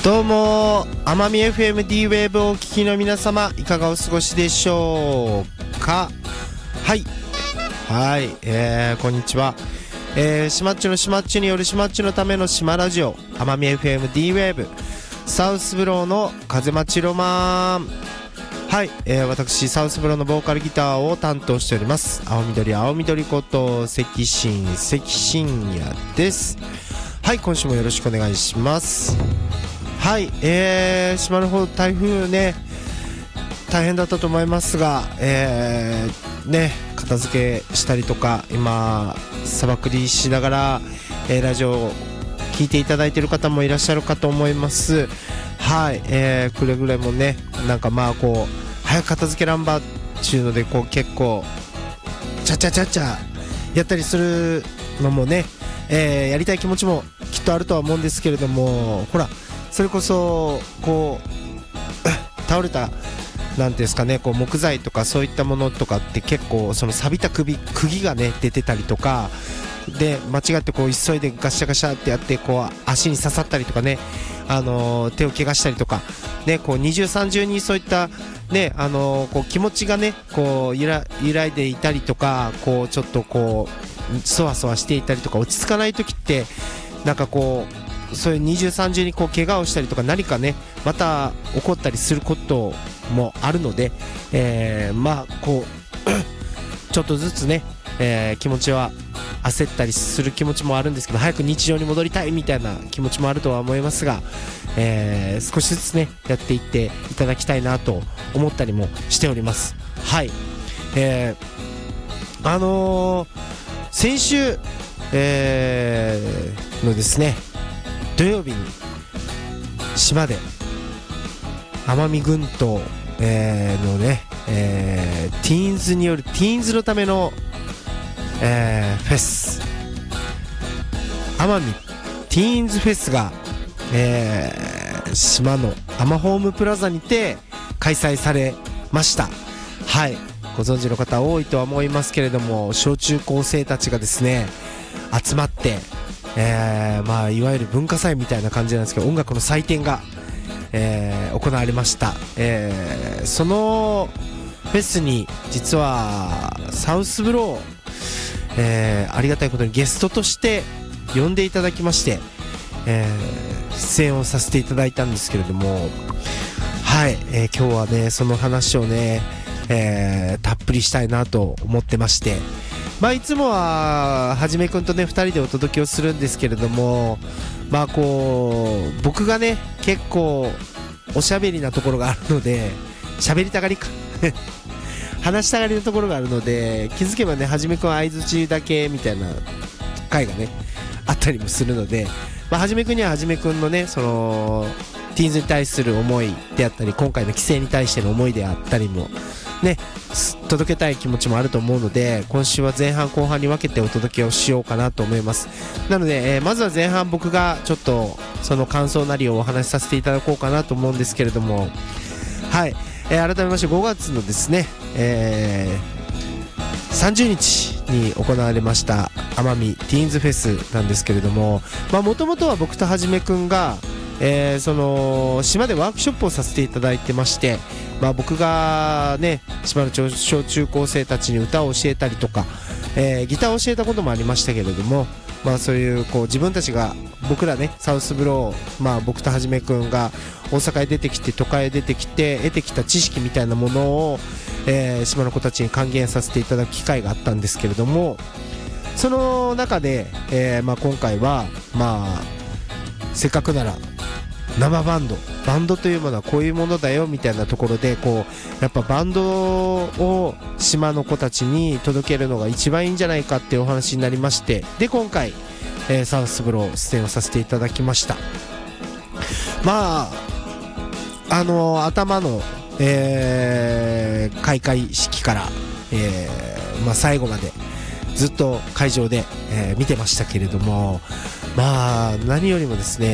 どうも奄美 FMD ウェーブをお聞きの皆様、いかがお過ごしでしょうか。はい、こんにちは。しまっちゅのしまっちゅによるしまっちゅのための島ラジオ、奄美 FMD ウェーブサウスブローの風待ちロマン。はい、私サウスブローのボーカルギターを担当しております青緑こと関真也です。はい、今週もよろしくお願いします。はい、島の方台風ね大変だったと思いますが、片付けしたりとか今砂漠りしながら、ラジオを聞いていただいている方もいらっしゃるかと思います。はい、くれぐれもねなんかこう早く片付けらんばっていうのでこう結構チャチャやったりするのもね、やりたい気持ちもきっとあるとは思うんですけれども、ほらそれこそこう倒れたなんていうんですかね、こう木材とかそういったものとかって結構その錆びた釘がね出てたりとかで、間違ってこう急いでガシャガシャってやってこう足に刺さったりとかね、手を怪我したりとかね、こう二重三重にそういったねこう気持ちがねこう揺らいでいたりとか、こうちょっとこうそわそわしていたりとか落ち着かない時ってなんかこうそういう二重三重にこう怪我をしたりとか何かねまた起こったりすることもあるので、こうちょっとずつね、気持ちは焦ったりする気持ちもあるんですけど、早く日常に戻りたいみたいな気持ちもあるとは思いますが、少しずつねやっていっていただきたいなと思ったりもしております。はい、先週、のですね土曜日に島で奄美群島、のね、ティーンズによるティーンズのための、フェス奄美ティーンズフェスが、島のアマホームプラザにて開催されました。はい、ご存知の方多いとは思いますけれども、小中高生たちがですね集まっていわゆる文化祭みたいな感じなんですけど、音楽の祭典が、行われました。そのフェスに実はサウスブロー、ありがたいことにゲストとして呼んでいただきまして、出演をさせていただいたんですけれども、はい、今日はねその話をね、たっぷりしたいなと思ってまして、いつもははじめくんとね2人でお届けをするんですけれども、こう僕がね結構おしゃべりなところがあるので、しゃべりたがりか話したがりのところがあるので、気づけばねはじめくんは相づちだけみたいな回がねあったりもするので、はじめくんにははじめくんのねそのティーンズに対する思いであったり、今回の規制に対しての思いであったりもね届けたい気持ちもあると思うので、今週は前半後半に分けてお届けをしようかなと思います。なので、まずは前半僕がちょっとその感想なりをお話しさせていただこうかなと思うんですけれども、はい、改めまして5月のですね、30日に行われました奄美ティーンズフェスなんですけれども、もともとは僕とはじめくんがその島でワークショップをさせていただいてまして、僕がね島の小中高生たちに歌を教えたりとか、ギターを教えたこともありましたけれども、そういうこう自分たちが僕らねサウスブロー、僕とはじめくんが大阪へ出てきて都会へ出てきて得てきた知識みたいなものを、島の子たちに還元させていただく機会があったんですけれども、その中で、今回はせっかくなら生バンドというものはこういうものだよみたいなところで、こうやっぱバンドを島の子たちに届けるのが一番いいんじゃないかっていうお話になりまして、で今回、サウスブロー出演をさせていただきました。頭の、開会式から、最後までずっと会場で、見てましたけれども、何よりもですね